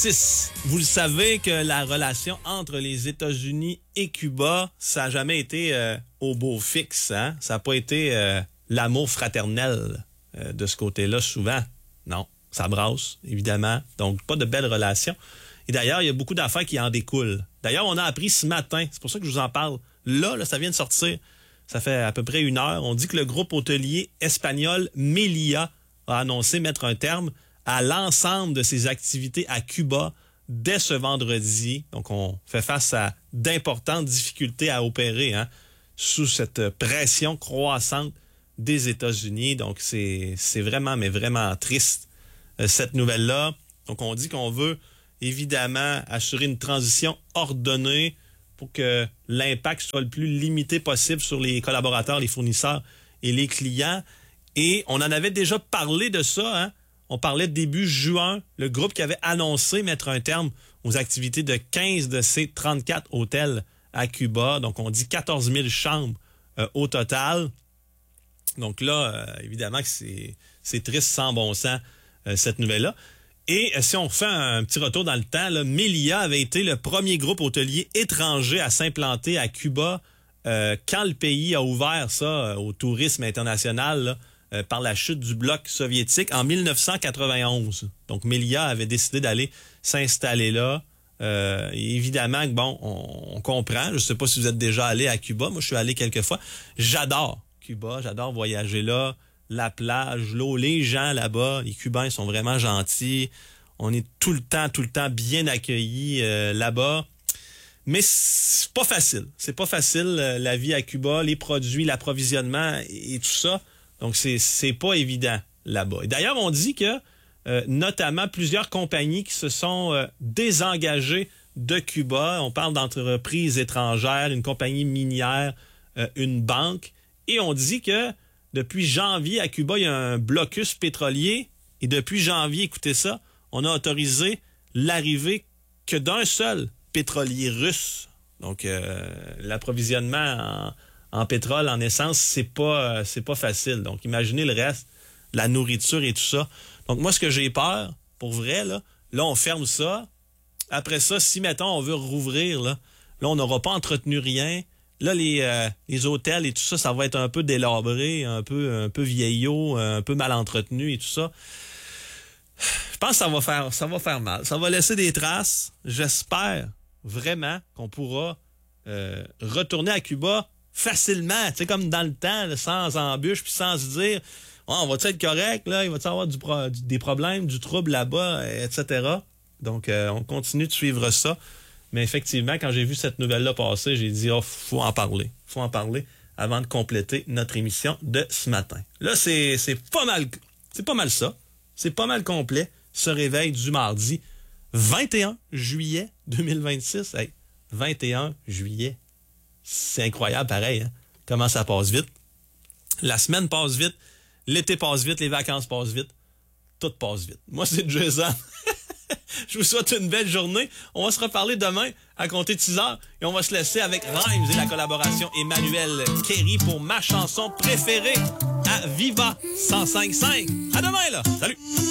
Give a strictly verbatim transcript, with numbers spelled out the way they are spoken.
six. Vous le savez que la relation entre les États-Unis et Cuba, ça n'a jamais été euh, au beau fixe. Hein? Ça n'a pas été euh, l'amour fraternel euh, de ce côté-là souvent. Non, ça brasse, évidemment. Donc, pas de belles relations. Et d'ailleurs, il y a beaucoup d'affaires qui en découlent. D'ailleurs, on a appris ce matin, c'est pour ça que je vous en parle. Là, là, ça vient de sortir. Ça fait à peu près une heure. On dit que le groupe hôtelier espagnol Meliá a annoncé mettre un terme à l'ensemble de ses activités à Cuba dès ce vendredi. Donc, on fait face à d'importantes difficultés à opérer hein, sous cette pression croissante des États-Unis. Donc, c'est, c'est vraiment, mais vraiment triste, euh, cette nouvelle-là. Donc, on dit qu'on veut évidemment assurer une transition ordonnée pour que l'impact soit le plus limité possible sur les collaborateurs, les fournisseurs et les clients. Et on en avait déjà parlé de ça, hein? On parlait début juin, le groupe qui avait annoncé mettre un terme aux activités de quinze de ses trente-quatre hôtels à Cuba. Donc, on dit quatorze mille chambres euh, au total. Donc là, euh, évidemment que c'est, c'est triste sans bon sens, euh, cette nouvelle-là. Et euh, si on fait un petit retour dans le temps, là, Meliá avait été le premier groupe hôtelier étranger à s'implanter à Cuba euh, quand le pays a ouvert ça euh, au tourisme international, là, Euh, par la chute du bloc soviétique en mille neuf cent quatre-vingt-onze. Donc, Meliá avait décidé d'aller s'installer là. Euh, et évidemment, bon, on, on comprend. Je ne sais pas si vous êtes déjà allé à Cuba. Moi, je suis allé quelques fois. J'adore Cuba. J'adore voyager là. La plage, l'eau, les gens là-bas. Les Cubains sont vraiment gentils. On est tout le temps, tout le temps bien accueillis euh, là-bas. Mais c'est pas facile. C'est pas facile, euh, la vie à Cuba, les produits, l'approvisionnement et, et tout ça. Donc, c'est c'est pas évident là-bas. Et d'ailleurs, on dit que, euh, notamment, plusieurs compagnies qui se sont euh, désengagées de Cuba. On parle d'entreprises étrangères, une compagnie minière, euh, une banque. Et on dit que depuis janvier, à Cuba, il y a un blocus pétrolier. Et depuis janvier, écoutez ça, on a autorisé l'arrivée que d'un seul pétrolier russe. Donc, euh, l'approvisionnement en... En pétrole, en essence, c'est pas euh, c'est pas facile. Donc, imaginez le reste, la nourriture et tout ça. Donc, moi, ce que j'ai peur, pour vrai, là, là, on ferme ça. Après ça, si, mettons, on veut rouvrir, là, là on n'aura pas entretenu rien. Là, les euh, les hôtels et tout ça, ça va être un peu délabré, un peu un peu vieillot, un peu mal entretenu et tout ça. Je pense que ça va faire ça va faire mal. Ça va laisser des traces. J'espère vraiment qu'on pourra euh, retourner à Cuba facilement, tu sais, comme dans le temps, là, sans embûche, puis sans se dire oh, on va-tu être correct, là, il va-tu avoir du pro- du, des problèmes, du trouble là-bas, et cetera. Donc, euh, on continue de suivre ça. Mais effectivement, quand j'ai vu cette nouvelle-là passer, j'ai dit, oh, faut en parler. Faut en parler avant de compléter notre émission de ce matin. Là, c'est, c'est pas mal, c'est pas mal ça. C'est pas mal complet. Ce réveil du mardi vingt et un juillet deux mille vingt-six. Hey, vingt et un juillet. C'est incroyable, pareil, hein? Comment ça passe vite. La semaine passe vite, l'été passe vite, les vacances passent vite. Tout passe vite. Moi, c'est Jason. Je vous souhaite une belle journée. On va se reparler demain à compter de six heures et on va se laisser avec Rhymes et la collaboration Emmanuel Kerry pour ma chanson préférée à Viva cent cinq virgule cinq. À demain, là. Salut!